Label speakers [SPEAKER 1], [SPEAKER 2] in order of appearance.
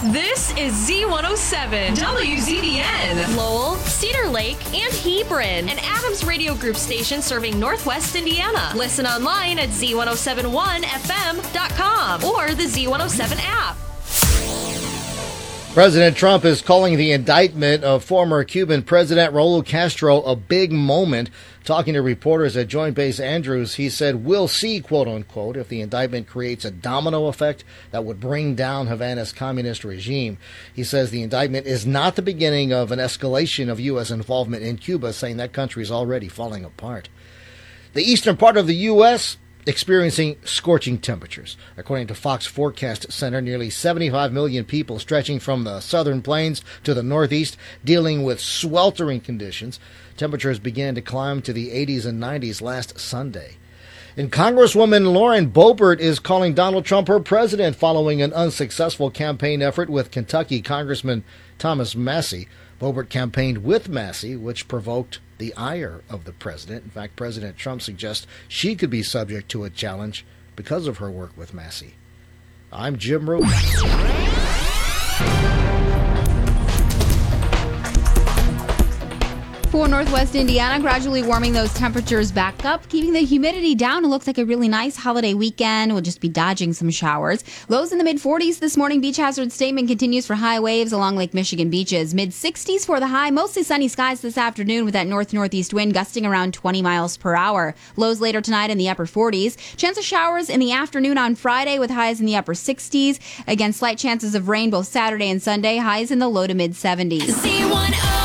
[SPEAKER 1] This is Z107, WZDN, Lowell, Cedar Lake, and Hebron, an Adams Radio Group station serving Northwest Indiana. Listen online at Z1071FM.com or the Z107 app.
[SPEAKER 2] President Trump is calling the indictment of former Cuban President Raul Castro a big moment. Talking to reporters at Joint Base Andrews, he said, "We'll see, quote unquote, if the indictment creates a domino effect that would bring down Havana's communist regime." He says the indictment is not the beginning of an escalation of U.S. involvement in Cuba, saying that country is already falling apart. The eastern part of the U.S. experiencing scorching temperatures. According to Fox Forecast Center, nearly 75 million people stretching from the southern plains to the northeast dealing with sweltering conditions. Temperatures began to climb to the 80s and 90s last Sunday. And Congresswoman Lauren Boebert is calling Donald Trump her president following an unsuccessful campaign effort with Kentucky Congressman Thomas Massie. Boebert campaigned with Massie, which provoked the ire of the president. In fact, President Trump suggests she could be subject to a challenge because of her work with Massie. I'm Jim Root.
[SPEAKER 3] For Northwest Indiana, gradually warming those temperatures back up, keeping the humidity down. It looks like a really nice holiday weekend. We'll just be dodging some showers. Lows in the mid-40s this morning. Beach hazard statement continues for high waves along Lake Michigan beaches. Mid-60s for the high. Mostly sunny skies this afternoon with that north-northeast wind gusting around 20 miles per hour. Lows later tonight in the upper 40s. Chance of showers in the afternoon on Friday with highs in the upper 60s. Again, slight chances of rain both Saturday and Sunday. Highs in the low to mid-70s.
[SPEAKER 1] Z107.